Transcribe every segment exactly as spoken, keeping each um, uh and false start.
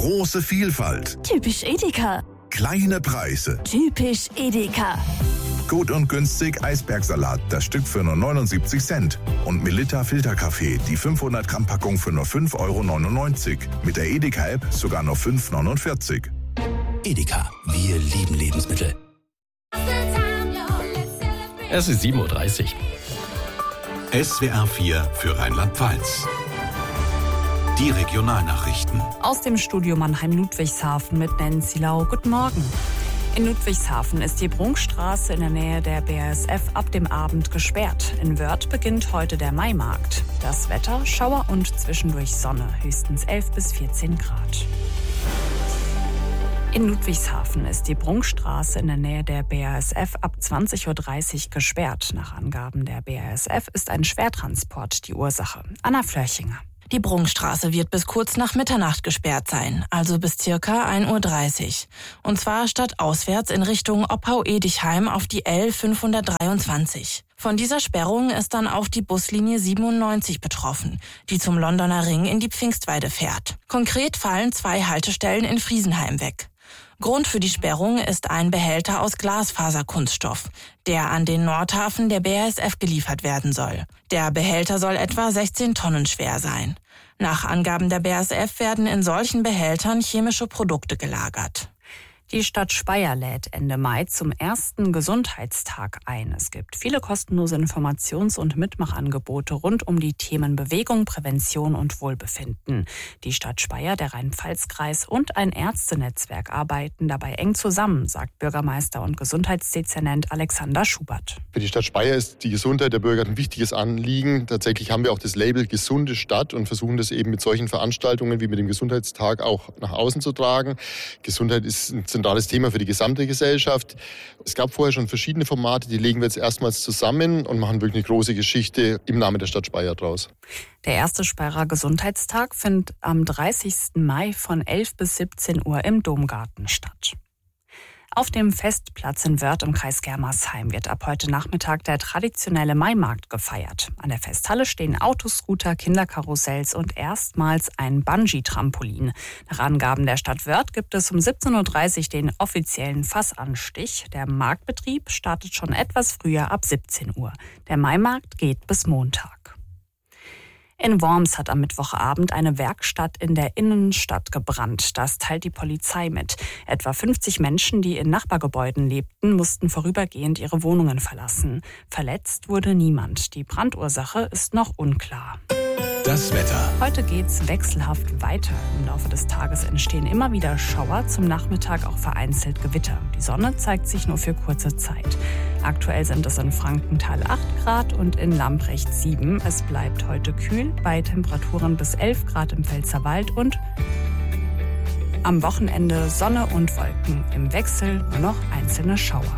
Große Vielfalt. Typisch Edeka. Kleine Preise. Typisch Edeka. Gut und günstig Eisbergsalat, das Stück für nur neunundsiebzig Cent. Und Melitta Filterkaffee, die fünfhundert Gramm Packung für nur fünf Euro neunundneunzig. Mit der Edeka-App sogar nur fünf Euro neunundvierzig. Edeka, wir lieben Lebensmittel. Es ist sieben Uhr dreißig. S W R vier für Rheinland-Pfalz. Die Regionalnachrichten. Aus dem Studio Mannheim-Ludwigshafen mit Nancy Lau. Guten Morgen. In Ludwigshafen ist die Prunkstraße in der Nähe der B A S F ab dem Abend gesperrt. In Wörth beginnt heute der Maimarkt. Das Wetter, Schauer und zwischendurch Sonne, höchstens elf bis vierzehn Grad. In Ludwigshafen ist die Prunkstraße in der Nähe der B A S F ab zwanzig Uhr dreißig gesperrt. Nach Angaben der B A S F ist ein Schwertransport die Ursache. Anna Flörchinger. Die Prunkstraße wird bis kurz nach Mitternacht gesperrt sein, also bis circa ein Uhr dreißig. Und zwar stadtauswärts in Richtung Oppau-Edichheim auf die L fünfhundertdreiundzwanzig. Von dieser Sperrung ist dann auch die Buslinie siebenundneunzig betroffen, die zum Londoner Ring in die Pfingstweide fährt. Konkret fallen zwei Haltestellen in Friesenheim weg. Grund für die Sperrung ist ein Behälter aus Glasfaserkunststoff, der an den Nordhafen der B A S F geliefert werden soll. Der Behälter soll etwa sechzehn Tonnen schwer sein. Nach Angaben der B A S F werden in solchen Behältern chemische Produkte gelagert. Die Stadt Speyer lädt Ende Mai zum ersten Gesundheitstag ein. Es gibt viele kostenlose Informations- und Mitmachangebote rund um die Themen Bewegung, Prävention und Wohlbefinden. Die Stadt Speyer, der Rhein-Pfalz-Kreis und ein Ärztenetzwerk arbeiten dabei eng zusammen, sagt Bürgermeister und Gesundheitsdezernent Alexander Schubert. Für die Stadt Speyer ist die Gesundheit der Bürger ein wichtiges Anliegen. Tatsächlich haben wir auch das Label Gesunde Stadt und versuchen das eben mit solchen Veranstaltungen wie mit dem Gesundheitstag auch nach außen zu tragen. Gesundheit ist ein zentrales Thema für die gesamte Gesellschaft. Es gab vorher schon verschiedene Formate, die legen wir jetzt erstmals zusammen und machen wirklich eine große Geschichte im Namen der Stadt Speyer draus. Der erste Speyerer Gesundheitstag findet am dreißigsten Mai von elf bis siebzehn Uhr im Domgarten statt. Auf dem Festplatz in Wörth im Kreis Germersheim wird ab heute Nachmittag der traditionelle Maimarkt gefeiert. An der Festhalle stehen Autoscooter, Kinderkarussells und erstmals ein Bungee-Trampolin. Nach Angaben der Stadt Wörth gibt es um siebzehn Uhr dreißig den offiziellen Fassanstich. Der Marktbetrieb startet schon etwas früher ab siebzehn Uhr. Der Maimarkt geht bis Montag. In Worms hat am Mittwochabend eine Werkstatt in der Innenstadt gebrannt. Das teilt die Polizei mit. Etwa fünfzig Menschen, die in Nachbargebäuden lebten, mussten vorübergehend ihre Wohnungen verlassen. Verletzt wurde niemand. Die Brandursache ist noch unklar. Das Wetter. Heute geht's wechselhaft weiter. Im Laufe des Tages entstehen immer wieder Schauer, zum Nachmittag auch vereinzelt Gewitter. Die Sonne zeigt sich nur für kurze Zeit. Aktuell sind es in Frankenthal acht Grad und in Lamprecht sieben. Es bleibt heute kühl bei Temperaturen bis elf Grad im Pfälzerwald und am Wochenende Sonne und Wolken. Im Wechsel nur noch einzelne Schauer.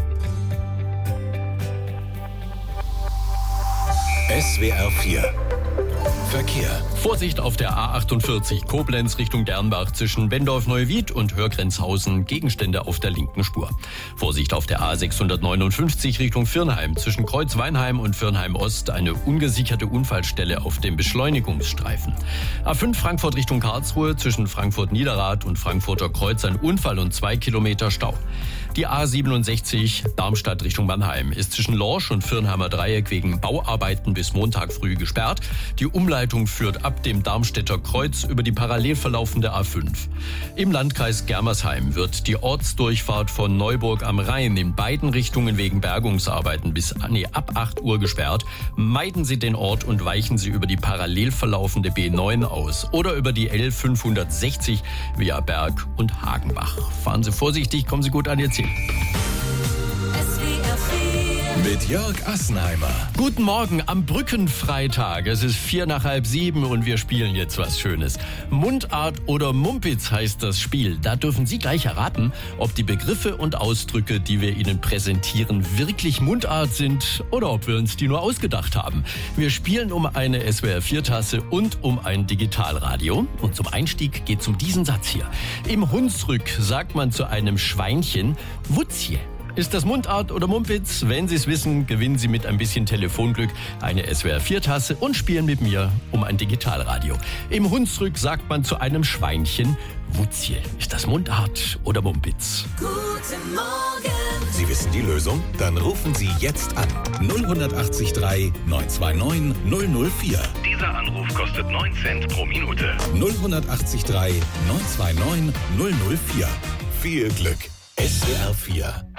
S W R vier Verkehr. Vorsicht auf der A achtundvierzig Koblenz Richtung Dernbach zwischen Bendorf-Neuwied und Hörgrenzhausen. Gegenstände auf der linken Spur. Vorsicht auf der A sechshundertneunundfünfzig Richtung Virnheim zwischen Kreuzweinheim und Virnheim-Ost. Eine ungesicherte Unfallstelle auf dem Beschleunigungsstreifen. A fünf Frankfurt Richtung Karlsruhe zwischen Frankfurt-Niederrad und Frankfurter Kreuz ein Unfall und zwei Kilometer Stau. Die A siebenundsechzig Darmstadt Richtung Mannheim ist zwischen Lorsch und Virnheimer Dreieck wegen Bauarbeiten bis Montag früh gesperrt. Die Umleitung führt ab dem Darmstädter Kreuz über die parallel verlaufende A fünf. Im Landkreis Germersheim wird die Ortsdurchfahrt von Neuburg am Rhein in beiden Richtungen wegen Bergungsarbeiten bis nee, ab acht Uhr gesperrt. Meiden Sie den Ort und weichen Sie über die parallel verlaufende B neun aus oder über die L fünfhundertsechzig via Berg und Hagenbach. Fahren Sie vorsichtig, kommen Sie gut an Ihr Ziel. Mit Jörg Assenheimer. Guten Morgen am Brückenfreitag. Es ist vier nach halb sieben und wir spielen jetzt was Schönes. Mundart oder Mumpitz heißt das Spiel. Da dürfen Sie gleich erraten, ob die Begriffe und Ausdrücke, die wir Ihnen präsentieren, wirklich Mundart sind oder ob wir uns die nur ausgedacht haben. Wir spielen um eine S W R vier Tasse und um ein Digitalradio. Und zum Einstieg geht's um diesen Satz hier. Im Hunsrück sagt man zu einem Schweinchen Wutzje. Ist das Mundart oder Mumpitz? Wenn Sie es wissen, gewinnen Sie mit ein bisschen Telefonglück eine S W R vier Tasse und spielen mit mir um ein Digitalradio. Im Hunsrück sagt man zu einem Schweinchen Wutziel. Ist das Mundart oder Mumpitz? Guten Morgen. Sie wissen die Lösung? Dann rufen Sie jetzt an. null acht drei neun zwei neun null null vier. Dieser Anruf kostet neun Cent pro Minute. null acht drei neun zwei neun null null vier. Viel Glück. S W R vier